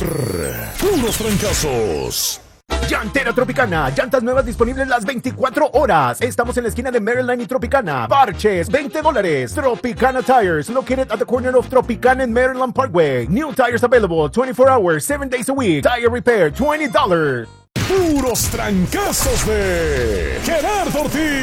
Puros Trancazos. Llantera Tropicana, llantas nuevas disponibles las 24 horas. Estamos en la esquina de Maryland y Tropicana. Parches, $20. Tropicana Tires, located at the corner of Tropicana and Maryland Parkway. New tires available 24 hours, 7 days a week. Tire repair, $20. Puros Trancazos de Gerardo Ortiz.